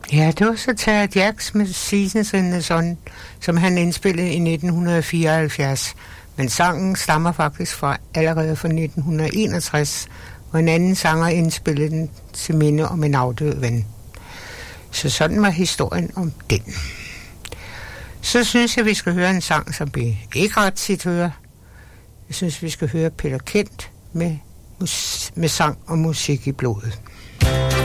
Ja, det var så Terry Jacks med Seasons in the Sun, som han indspillede i 1974. Men sangen stammer faktisk fra allerede fra 1961, hvor en anden sanger indspillede den til minde om en afdød ven. Så sådan var historien om den. Så synes jeg, vi skal høre en sang, som vi ikke ret tit hører. Jeg synes, vi skal høre Peter Kent med sang og musik i blodet.